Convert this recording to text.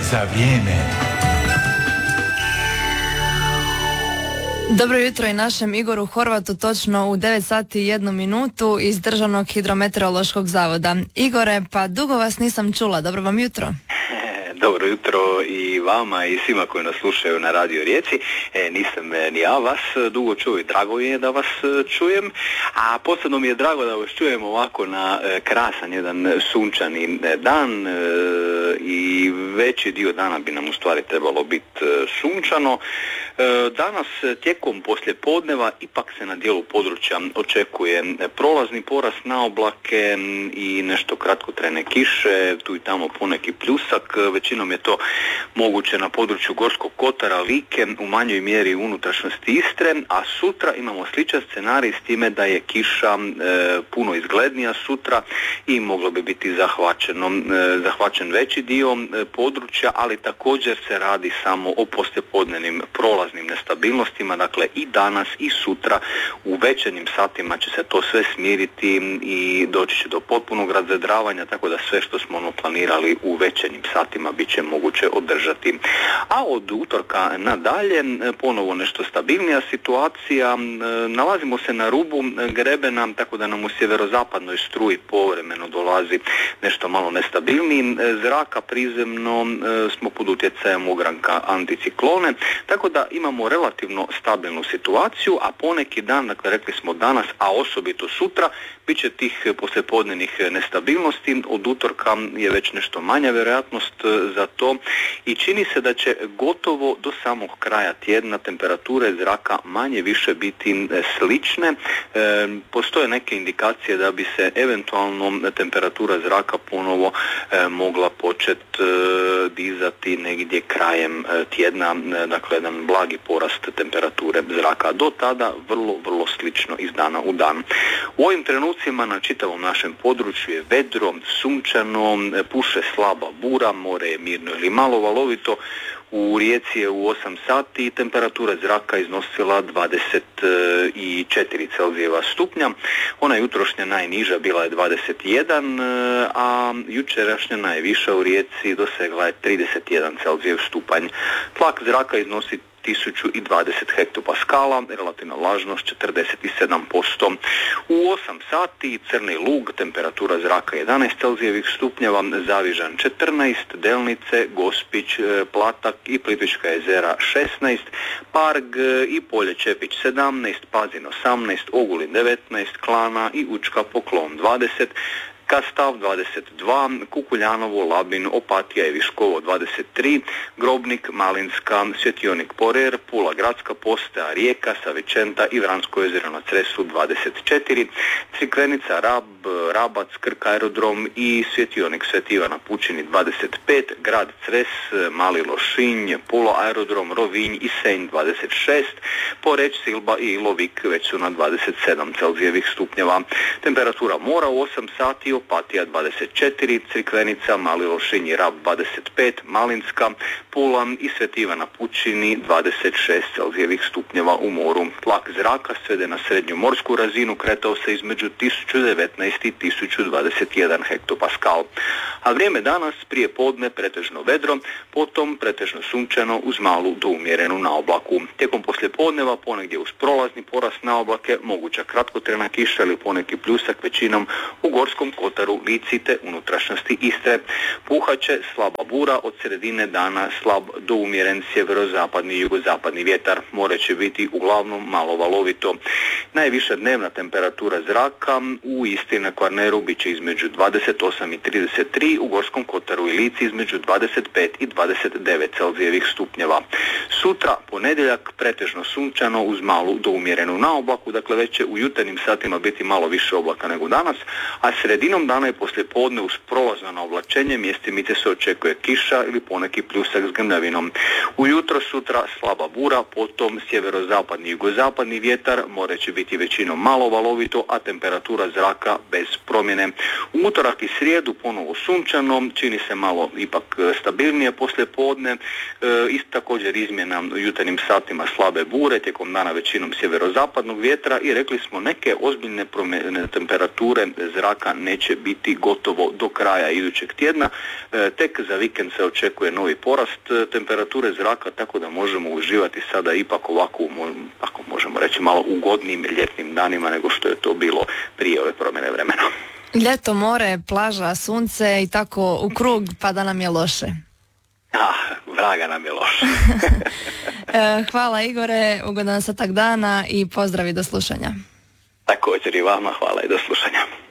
za vrijeme. Dobro jutro i našem Igoru Horvatu točno u 9 sati i 1 minutu iz Državnog hidrometeorološkog zavoda. Igore, pa dugo vas nisam čula, dobro vam jutro. Dobro jutro i vama i svima koji nas slušaju na Radio Rijeci. Nisam ni ja vas dugo čuo i drago je da vas čujem, a posebno mi je drago da vas čujem ovako na krasan jedan sunčani dan i veći dio dana bi nam u stvari trebalo biti sunčano. Danas tijekom poslijepodneva ipak se na dijelu područja očekuje prolazni porast na oblake i nešto kratkotrajne kiše, tu i tamo poneki pljusak. Većinom je to moguće na području Gorskog kotara, Like, u manjoj mjeri unutrašnjosti Istre, a sutra imamo sličan scenarij s time da je kiša puno izglednija sutra i moglo bi biti zahvaćen veći dio područja, ali također se radi samo o poslijepodnevnim prolaznim nestabilnostima, dakle i danas i sutra u večernjim satima će se to sve smiriti i doći će do potpunog razvedravanja, tako da sve što smo planirali u večernjim satima bit će moguće održati. A od utorka nadalje ponovo nešto stabilnija situacija, nalazimo se na rubu grebena, tako da nam u sjeverozapadnoj struji povremeno dolazi nešto malo nestabilniji zraka, prizemno smo pod utjecajem ogranka anticiklone, tako da imamo relativno stabilnu situaciju, a poneki dan, dakle rekli smo danas, a osobito sutra, bit će tih poslijepodnevnih nestabilnosti. Od utorka je već nešto manja vjerojatnost za to i čini se da će gotovo do samog kraja tjedna temperature zraka manje više biti slične. Postoje neke indikacije da bi se eventualno temperatura zraka ponovo mogla početi dizati negdje krajem tjedna, dakle jedan blagi porast temperature zraka. Do tada vrlo slično iz dana u dan. U ovim trenucima na čitavom našem području je vedro, sunčano, puše slaba bura, more je mirno ili malo valovito. U Rijeci je u 8 sati temperatura zraka iznosila 24 Celzijeva stupnja. Ona jutrošnja najniža bila je 21, a jučerašnja najviša u Rijeci dosegla je 31 Celzijev stupanj. Tlak zraka iznosi 1020 hektopaskala, relativna vlažnost 47%. U 8 sati Crni Lug, temperatura zraka 11 Celzijevih stupnjeva, Zavižan 14, Delnice, Gospić, Platak i Plitvička jezera 16, Parg i Polje Čepić 17, Pazin 18, Ogulin 19, Klana i Učka Poklon 20, Kastav 22, Kukuljanovo, Labin, Opatija i Viškovo 23, Grobnik, Malinska, Svjetionik Porer, Pula Gradska postaja, Rijeka, Savičenta i Vransko jezero na Cresu 24, Crikvenica, Rab, Rabac, Krk aerodrom i Svjetionik Sveti Ivan na Pučini 25, Grad Cres, Mali Lošinj, Pula aerodrom, Rovinj i Senj 26, Poreć, Silba i Ilovik već su na 27 Celzijevih stupnjeva. Temperatura mora u 8 sati, Opatija 24, Crikvenica, Mali Lošinj i Rab 25, Malinska, Pula i Sveti Ivan na Pučini 26 Celzijevih stupnjeva u moru. Tlak zraka svede na srednju morsku razinu, kretao se između 1019 i 1021 hektopaskal. A vrijeme danas prije podne pretežno vedro, potom pretežno sunčano uz malu do umjerenu naoblaku. Tijekom poslijepodneva ponegdje uz prolazni porast naoblake, moguća kratkotrajna kiša ili poneki pljusak, većinom u Gorskom kotaru, Lici te unutrašnjosti Istre. Puhaće slaba bura, od sredine dana slab do umjeren sjeverozapadni i jugozapadni vjetar. More će biti uglavnom malo valovito. Najviša dnevna temperatura zraka u Istri na Kvarneru bit će između 28 i 33, u Gorskom kotaru i Lici između 25 i 29 Celzijevih stupnjeva. Sutra, ponedjeljak, pretežno sunčano uz malu do umjerenu naoblaku, dakle već će u jutarnjim satima biti malo više oblaka nego danas, a sredinom dana i poslijepodne uz prolazno naoblačenje mjestimice se očekuje kiša ili poneki pljusak s grmljavinom. Ujutro sutra slaba bura, potom sjeverozapadni i jugozapadni vjetar, more će biti većinom malo valovito, a temperatura zraka bez promjene. U utorak i srijedu ponovo sunčano, čini se malo ipak stabilnije poslijepodne, isto također izmjena u jutarnjim satima slabe bure, tijekom dana većinom sjeverozapadnog vjetra i rekli smo neke ozbiljne promjene temperature zraka neće će biti gotovo do kraja idućeg tjedna. Tek za vikend se očekuje novi porast temperature zraka, tako da možemo uživati sada ipak ovako, ako možemo reći, malo ugodnijim ljetnim danima nego što je to bilo prije ove promjene vremena. Ljeto, more, plaža, sunce i tako u krug, pa da nam je loše. Vraga nam je loše. Hvala Igore, ugodan ostatak dana i pozdrav i do slušanja. Također i vama, hvala i do slušanja.